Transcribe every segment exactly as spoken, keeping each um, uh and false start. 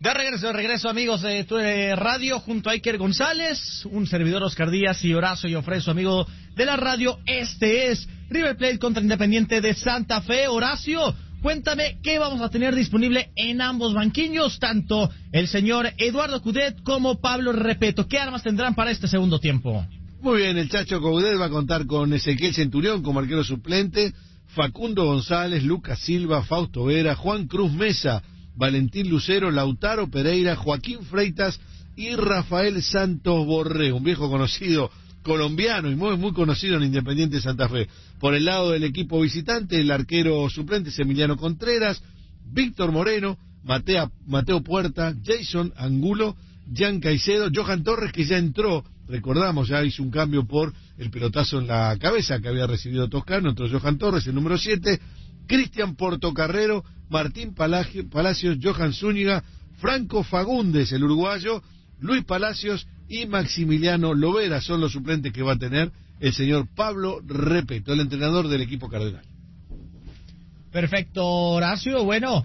De regreso, de regreso, amigos de tu radio, junto a Iker González, un servidor Oscar Díaz y Horacio Joffre, su amigo de la radio. Este es River Plate contra Independiente de Santa Fe. Horacio, cuéntame qué vamos a tener disponible en ambos banquillos, tanto el señor Eduardo Coudet como Pablo Repeto. ¿Qué armas tendrán para este segundo tiempo? Muy bien, el Chacho Coudet va a contar con Ezequiel Centurión como arquero suplente, Facundo González, Lucas Silva, Fausto Vera, Juan Cruz Mesa, Valentín Lucero, Lautaro Pereira, Joaquín Freitas y Rafael Santos Borré, un viejo conocido colombiano y muy, muy conocido en Independiente Santa Fe. Por el lado del equipo visitante, el arquero suplente es Emiliano Contreras, Víctor Moreno, Matea, Mateo Puerta, Jason Angulo, Jan Caicedo, Johan Torres, que ya entró, recordamos, ya hizo un cambio por el pelotazo en la cabeza que había recibido Toscano, entró Johan Torres, el número siete, Cristian Portocarrero, Martín Palacios, Johan Zúñiga, Franco Fagundes, el uruguayo, Luis Palacios y Maximiliano Lovera son los suplentes que va a tener el señor Pablo Repeto, el entrenador del equipo cardenal. Perfecto, Horacio. Bueno,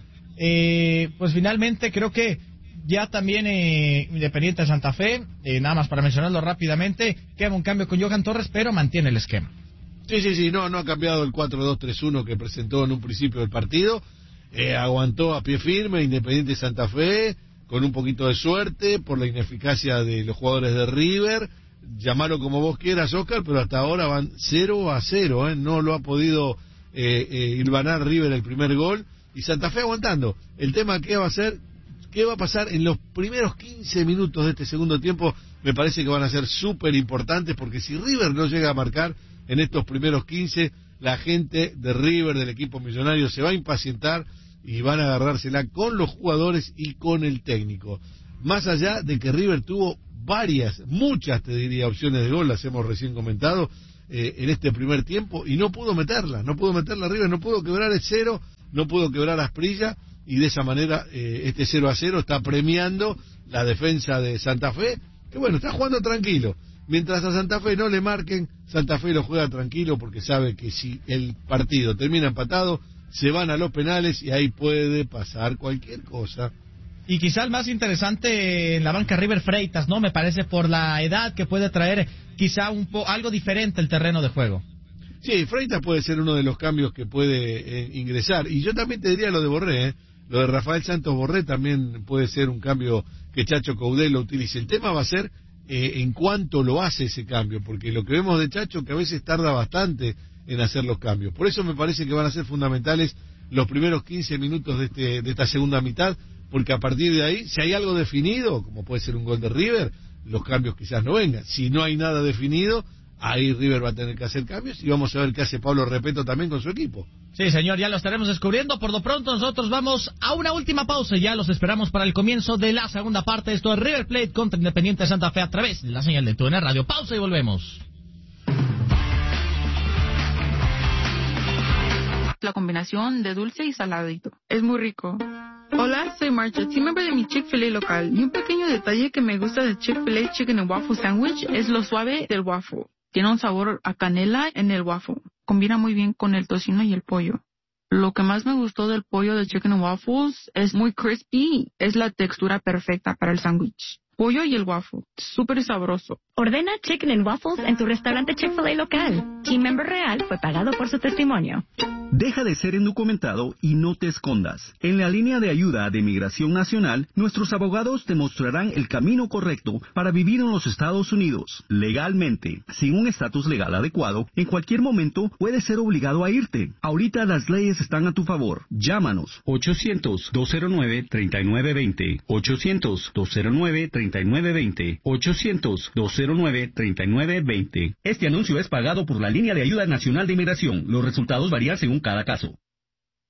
eh, pues finalmente creo que ya también eh, Independiente de Santa Fe, eh, nada más para mencionarlo rápidamente, queda un cambio con Johan Torres, pero mantiene el esquema. Sí, sí, sí, no, no ha cambiado el cuatro dos tres uno que presentó en un principio del partido. Eh, aguantó a pie firme Independiente Santa Fe, con un poquito de suerte, por la ineficacia de los jugadores de River. Llamalo como vos quieras, Oscar, pero hasta ahora van cero a cero, ¿eh? No lo ha podido eh, eh, hilvanar River el primer gol. Y Santa Fe aguantando. El tema que va a ser, qué va a pasar en los primeros quince minutos de este segundo tiempo, me parece que van a ser súper importantes, porque si River no llega a marcar en estos primeros quince, la gente de River, del equipo millonario, se va a impacientar y van a agarrársela con los jugadores y con el técnico. Más allá de que River tuvo varias, muchas, te diría, opciones de gol, las hemos recién comentado, eh, en este primer tiempo, y no pudo meterla, no pudo meterla River, no pudo quebrar el cero, no pudo quebrar a Asprilla, y de esa manera eh, este cero a cero está premiando la defensa de Santa Fe, que bueno, está jugando tranquilo. Mientras a Santa Fe no le marquen, Santa Fe lo juega tranquilo porque sabe que si el partido termina empatado, se van a los penales y ahí puede pasar cualquier cosa. Y quizá el más interesante en la banca River Freitas, ¿no? Me parece por la edad que puede traer quizá un po algo diferente el terreno de juego. Sí, Freitas puede ser uno de los cambios que puede eh, ingresar. Y yo también te diría lo de Borré, ¿eh? Lo de Rafael Santos Borré también puede ser un cambio que Chacho Coudet lo utilice. El tema va a ser eh, en cuánto lo hace ese cambio, porque lo que vemos de Chacho que a veces tarda bastante en hacer los cambios. Por eso me parece que van a ser fundamentales los primeros quince minutos de, este, de esta segunda mitad, porque a partir de ahí, si hay algo definido, como puede ser un gol de River, los cambios quizás no vengan. Si no hay nada definido, ahí River va a tener que hacer cambios y vamos a ver qué hace Pablo Repeto también con su equipo. Sí, señor, ya lo estaremos descubriendo. Por lo pronto nosotros vamos a una última pausa y ya los esperamos para el comienzo de la segunda parte. Esto es River Plate contra Independiente de Santa Fe a través de la señal de Tu N Radio. Pausa y volvemos. La combinación de dulce y saladito. Es muy rico. Hola, soy Marcha, team member de mi Chick-fil-A local. Y un pequeño detalle que me gusta de Chick-fil-A Chicken and Waffle Sandwich es lo suave del waffle. Tiene un sabor a canela en el waffle. Combina muy bien con el tocino y el pollo. Lo que más me gustó del pollo de Chicken and Waffles es muy crispy. Es la textura perfecta para el sándwich. Pollo y el waffle. Súper sabroso. Ordena Chicken and Waffles en tu restaurante Chick-fil-A local. Team member real fue pagado por su testimonio. Deja de ser indocumentado y no te escondas. En la línea de ayuda de Migración Nacional, nuestros abogados te mostrarán el camino correcto para vivir en los Estados Unidos, legalmente. Sin un estatus legal adecuado, en cualquier momento puedes ser obligado a irte. Ahorita las leyes están a tu favor. Llámanos. ochocientos, dos cero nueve, treinta y nueve veinte. ochocientos, dos cero nueve, treinta y nueve veinte. ochocientos, dos cero nueve, treinta y nueve veinte. Este anuncio es pagado por la línea de ayuda nacional de inmigración. Los resultados varían según cada caso.